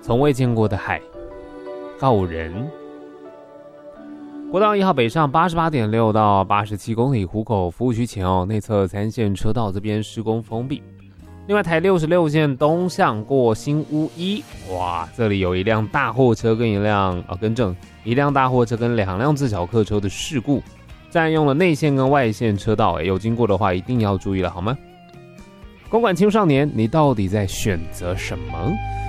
从未见过的海，告人。国道1号北上88.6到87公里，湖口服务区前内侧3线车道这边施工封闭。另外台66线东向过新屋一，哇，这里有一辆大货车跟一辆大货车跟2辆自小客车的事故，占用了内线跟外线车道，有经过的话一定要注意了好吗？公馆青少年，你到底在选择什么？